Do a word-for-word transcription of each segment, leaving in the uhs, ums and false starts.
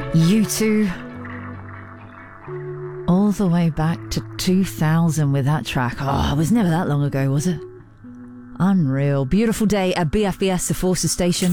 U two, all the way back to two thousand with that track. Oh, it was never that long ago, was it? Unreal. Beautiful day at B F B S, the Forces Station.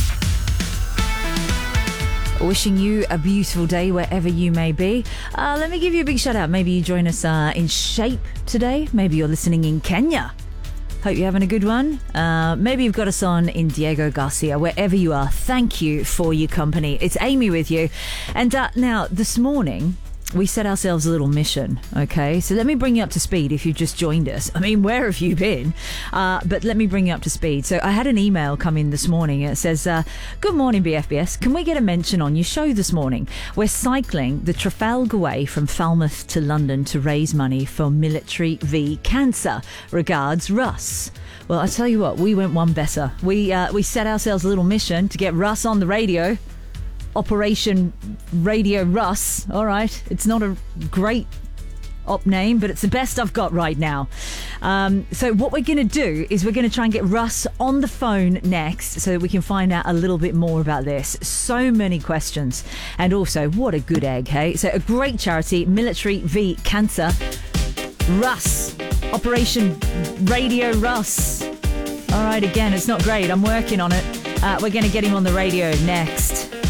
Wishing you a beautiful day wherever you may be. Uh, let me give you a big shout out. Maybe you join us uh, in Shape today. Maybe you're listening in Kenya. Hope you're having a good one. Uh, maybe you've got us on in Diego Garcia. Wherever you are, thank you for your company. It's Amy with you. And uh, now, this morning, we set ourselves a little mission, okay? So let me bring you up to speed if you've just joined us. I mean, where have you been? Uh, but let me bring you up to speed. So I had an email come in this morning. It says, uh, good morning, B F B S. Can we get a mention on your show this morning? We're cycling the Trafalgar Way from Falmouth to London to raise money for Military v Cancer. Regards, Russ. Well, I tell you what, we went one better. We, uh, we set ourselves a little mission to get Russ on the radio. Operation Radio Russ. All right, it's not a great op name, but it's the best I've got right now. Um, so what we're going to do is we're going to try and get Russ on the phone next so that we can find out a little bit more about this. So many questions. And also, what a good egg, hey? So a great charity, Military v Cancer. Russ. Operation Radio Russ. All right, again, it's not great. I'm working on it. Uh, we're going to get him on the radio next.